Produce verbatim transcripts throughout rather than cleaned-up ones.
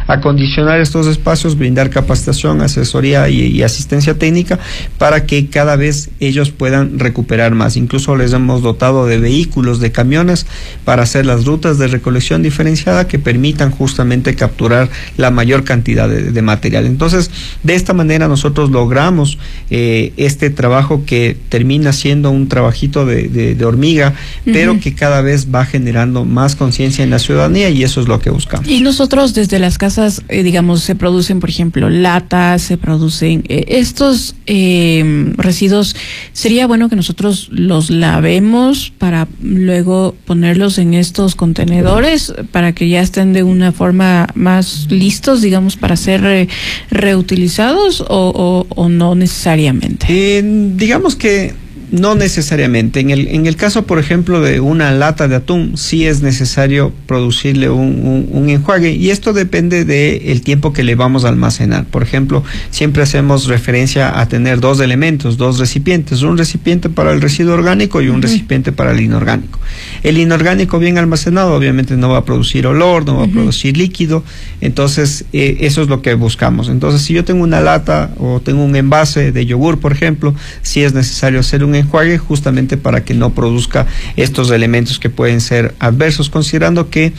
acondicionar estos espacios, brindar capacitación, asesoría y, y asistencia técnica para que cada vez ellos puedan recuperar más. Incluso les hemos dotado de vehículos, de camiones para hacer las rutas de recolección diferenciada que permitan justamente capturar la mayor cantidad de, de material. Entonces, de esta manera nosotros logramos eh, este trabajo que termina siendo un trabajito de, de, de hormiga, uh-huh. pero que cada vez va generando más conciencia en la ciudadanía, y eso es lo que buscamos. Y nosotros desde las casas, eh, digamos, se producen, por ejemplo, latas, se producen eh, estos eh, residuos. Sería bueno que nosotros los lavemos para luego ponerlos en estos contenedores para que ya estén de una forma más listos, digamos, para ser eh, reutilizados, o, o, o no necesariamente. Eh, digamos que no necesariamente. En el, en el caso, por ejemplo, de una lata de atún, sí es necesario producirle un, un, un enjuague, y esto depende del tiempo que le vamos a almacenar. Por ejemplo, siempre hacemos referencia a tener dos elementos, dos recipientes, un recipiente para el residuo orgánico y un uh-huh. recipiente para el inorgánico. El inorgánico bien almacenado obviamente no va a producir olor, no va uh-huh. a producir líquido, entonces eh, eso es lo que buscamos. Entonces, si yo tengo una lata o tengo un envase de yogur, por ejemplo, sí es necesario hacer un enjuague justamente para que no produzca estos elementos que pueden ser adversos, considerando que,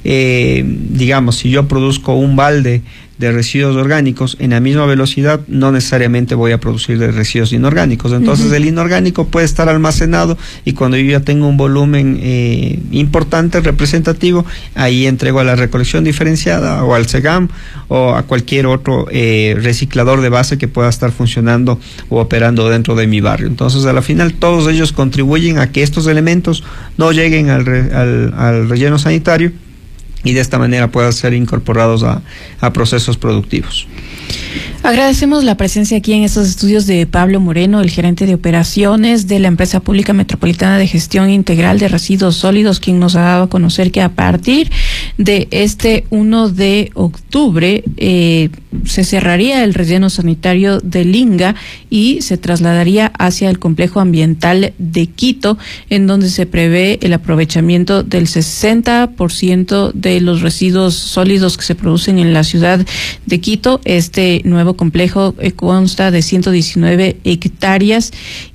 eh, digamos, si yo produzco un balde de residuos orgánicos en la misma velocidad, no necesariamente voy a producir de residuos inorgánicos. Entonces uh-huh. el inorgánico puede estar almacenado, y cuando yo ya tengo un volumen eh, importante, representativo, ahí entrego a la recolección diferenciada o al SEGAM o a cualquier otro eh, reciclador de base que pueda estar funcionando o operando dentro de mi barrio. Entonces, a la final, todos ellos contribuyen a que estos elementos no lleguen al, re, al, al relleno sanitario, y de esta manera puedan ser incorporados a, a procesos productivos. Agradecemos la presencia aquí en estos estudios de Pablo Moreno, el gerente de operaciones de la Empresa Pública Metropolitana de Gestión Integral de Residuos Sólidos, quien nos ha dado a conocer que a partir de este uno de octubre eh, se cerraría el relleno sanitario de Linga y se trasladaría hacia el complejo ambiental de Quito, en donde se prevé el aprovechamiento del sesenta por ciento de los residuos sólidos que se producen en la ciudad de Quito. Este nuevo complejo eh, consta de ciento diecinueve hectáreas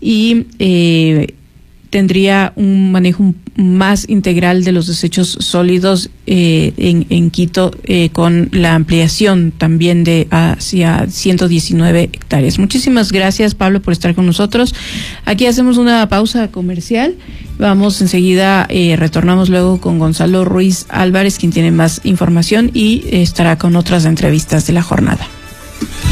y eh, tendría un manejo más integral de los desechos sólidos eh, en, en Quito, eh, con la ampliación también de hacia ciento diecinueve hectáreas. Muchísimas gracias, Pablo, por estar con nosotros. Aquí hacemos una pausa comercial. Vamos enseguida, eh, retornamos luego con Gonzalo Ruiz Álvarez, quien tiene más información y eh, estará con otras entrevistas de la jornada.